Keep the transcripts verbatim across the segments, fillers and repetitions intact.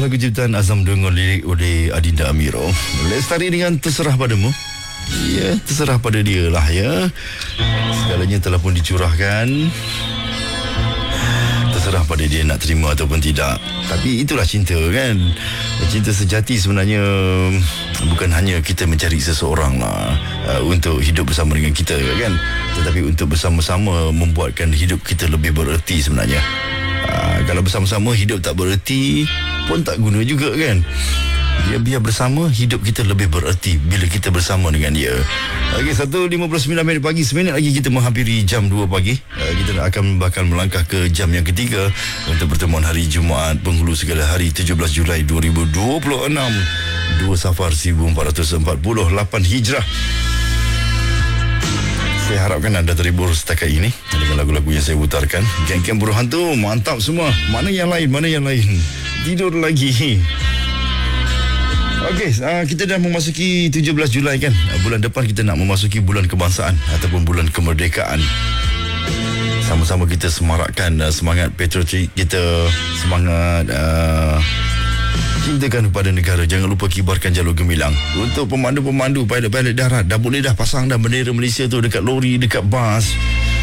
lagu ciptaan Azam dengan lirik oleh Adinda Amiro. Lestari dengan Terserah Padamu. Ya, terserah pada dia lah ya. Segalanya telah pun dicurahkan. Terserah pada dia nak terima ataupun tidak. Tapi itulah cinta kan. Cinta sejati sebenarnya bukan hanya kita mencari seseorang lah uh, untuk hidup bersama dengan kita kan, tetapi untuk bersama-sama membuatkan hidup kita lebih bererti sebenarnya. Uh, kalau bersama-sama hidup tak bererti pun tak guna juga kan. Dia biar bersama, hidup kita lebih bererti bila kita bersama dengan dia. Okey, satu lima puluh sembilan minit pagi, seminit lagi kita menghampiri jam dua pagi. uh, Kita akan bakal melangkah ke jam yang ketiga untuk pertemuan hari Jumaat penghulu segala hari tujuh belas Julai dua ribu dua puluh enam, dua Safar seribu empat ratus empat puluh lapan Hijrah. Saya harapkan anda terhibur setakat ini dengan lagu-lagu yang saya putarkan. Geng-geng buruh hantu, mantap semua. Mana yang lain, mana yang lain? Tidur lagi. Okey, uh, kita dah memasuki tujuh belas Julai kan. Uh, bulan depan kita nak memasuki bulan kebangsaan ataupun bulan kemerdekaan. Sama-sama kita semarakkan uh, semangat patriotik kita, semangat uh, cintakan kepada negara. Jangan lupa kibarkan jalur gemilang. Untuk pemandu-pemandu, pilot-pilot darat, dah boleh dah pasang dah bendera Malaysia tu dekat lori, dekat bas,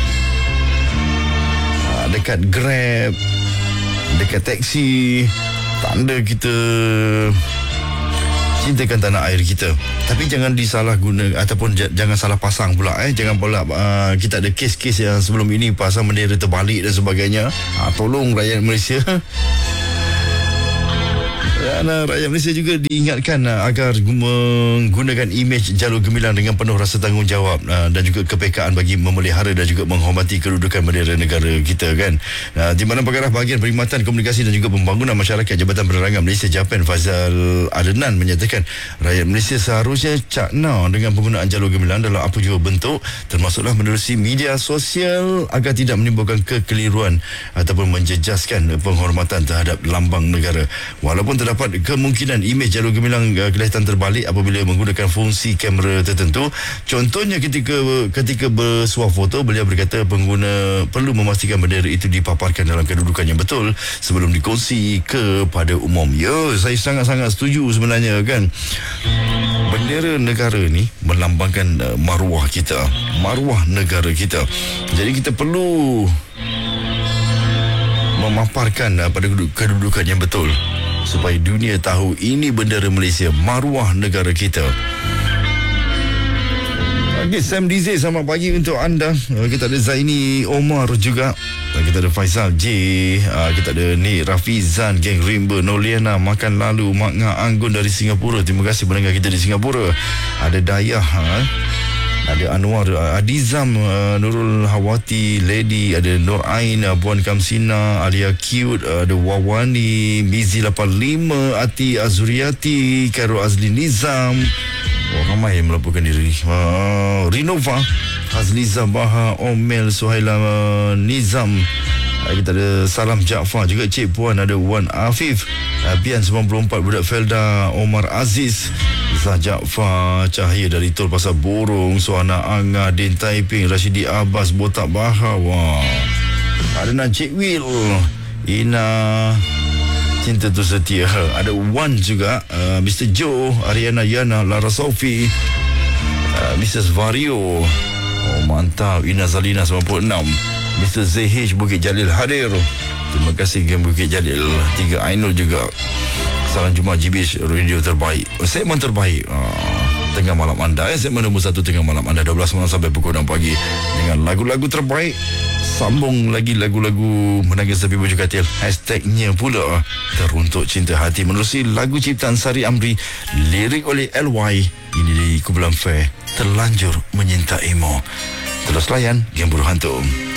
uh, dekat Grab, dekat taksi. Tanda kita cintakan tanah air kita. Tapi jangan disalah guna ataupun j- jangan salah pasang pula eh. Jangan pula uh, kita ada kes-kes yang sebelum ini pasang bendera terbalik dan sebagainya. Uh, tolong rakyat Malaysia. Dan uh, rakyat Malaysia juga diingatkan uh, agar menggunakan imej jalur gemilang dengan penuh rasa tanggungjawab uh, dan juga kepekaan bagi memelihara dan juga menghormati kedudukan bendera negara kita kan. Uh, di mana Pengarah Bahagian Perkhidmatan Komunikasi dan juga Pembangunan Masyarakat Jabatan Penerangan Malaysia Japan Faizal Adenan menyatakan rakyat Malaysia seharusnya cakna dengan penggunaan jalur gemilang dalam apa jua bentuk, termasuklah menerusi media sosial agar tidak menimbulkan kekeliruan ataupun menjejaskan penghormatan terhadap lambang negara. Walaupun terdapat kemungkinan imej jalur gemilang uh, kelihatan terbalik apabila menggunakan fungsi kamera tertentu. Contohnya ketika ketika bersuah foto, beliau berkata pengguna perlu memastikan bendera itu dipaparkan dalam kedudukan yang betul sebelum dikongsi kepada umum. Ya, saya sangat-sangat setuju sebenarnya kan. Bendera negara ni melambangkan uh, maruah kita, maruah negara kita. Jadi kita perlu memaparkan uh, pada kedudukan yang betul supaya dunia tahu ini bendera Malaysia, maruah negara kita. Okey, Sam D Z, selamat pagi untuk anda. Kita ada Zaini Omar juga. Kita ada Faisal J. Kita ada Nik Rafizan, Geng Rimba, Noliana, Makan Lalu, Mak Ngah Anggun dari Singapura. Terima kasih mendengar kita di Singapura. Ada Dayah, ha? Ada Anwar, Adizam, uh, Nurul Hawati, Lady, ada Nur Ain, uh, Puan Kamsina, Alia Cute, uh, ada Wawani, Mizi lapan lima, Ati Azuriati, Khairul Azli Nizam. Oh, ramai yang melaporkan diri. Uh, Rinova, Hazliza Baha, Omel, Suhaila uh, Nizam. Uh, kita ada Salam Jaafar juga, Cik Puan, ada Wan Afif, uh, Pian sembilan puluh empat, Budak Felda, Omar Aziz, Zah Jaafar, Cahaya dari Tol Pasar Borong, Suhana Anga, Din Taiping, Rashidi Abbas, Botak Bahar. Wah, ada Najib Will, Ina Cinta Tu Setia, ada Wan juga, uh, Mister Joe, Ariana Yana, Lara Sofi, uh, Missus Vario. Oh, mantap. Ina Zalina sembilan puluh enam, Mister Z H Bukit Jalil hadir. Terima kasih Geng Bukit Jalil. Tiga Ainul juga. Salam Jumpa G B H Radio terbaik, segmen terbaik uh, tengah malam anda eh, segmen nombor satu tengah malam anda, dua belas malam sampai pukul enam pagi dengan lagu-lagu terbaik. Sambung lagi lagu-lagu Menangis Tepi Baju Katil. Hashtagnya pula Teruntuk Cinta Hati menerusi lagu ciptaan Sari Amri, lirik oleh L Y. Ini di Kumpulan Fair, Terlanjur Menyintaimu. Terus layan Geng Buruh Hantu.